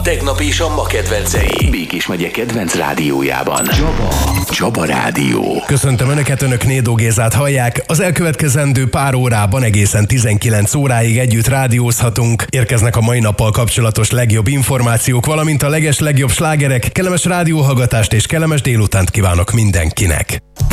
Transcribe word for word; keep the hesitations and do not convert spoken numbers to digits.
tegnap és a ma kedvencei. Békés megye kedvenc rádiójában. Csaba. Csaba Rádió. Köszöntöm Önöket, Önök Nédó Gézát hallják. Az elkövetkezendő pár órában egészen tizenkilenc óráig együtt rádiózhatunk. Érkeznek a mai nappal kapcsolatos legjobb információk, valamint a leges legjobb slágerek. Kellemes rádióhallgatást és kellemes délutánt kívánok mindenkinek.